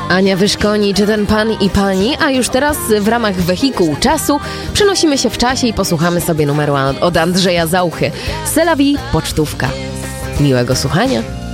Ania Wyszkoni, czy ten pan i pani, a już teraz w ramach wehikułu czasu przenosimy się w czasie i posłuchamy sobie numeru od Andrzeja Zauchy. C'est la vie, pocztówka. Miłego słuchania.